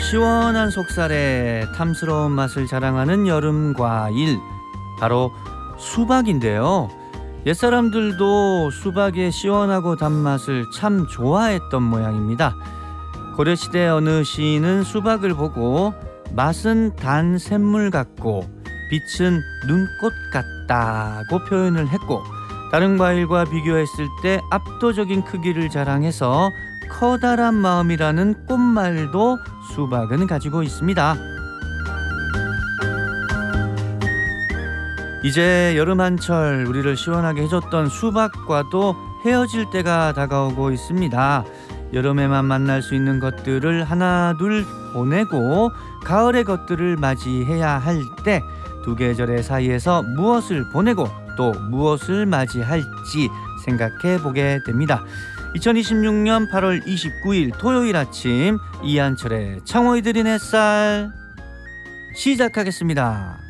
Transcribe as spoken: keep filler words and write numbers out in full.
시원한 속살에 탐스러운 맛을 자랑하는 여름 과일, 바로 수박인데요. 옛사람들도 수박의 시원하고 단맛을 참 좋아했던 모양입니다. 고려시대 어느 시인은 수박을 보고 맛은 단 샘물 같고 빛은 눈꽃 같다고 표현을 했고, 다른 과일과 비교했을 때 압도적인 크기를 자랑해서 커다란 마음이라는 꽃말도 수박은 가지고 있습니다. 이제 여름 한철 우리를 시원하게 해줬던 수박과도 헤어질 때가 다가오고 있습니다. 여름에만 만날 수 있는 것들을 하나 둘 보내고 가을의 것들을 맞이해야 할 때 두 계절의 사이에서 무엇을 보내고 또 무엇을 맞이할지 생각해 보게 됩니다. 이천이십육 년 팔월 이십구일 토요일 아침, 이한철의 창호이 들인 햇살 시작하겠습니다.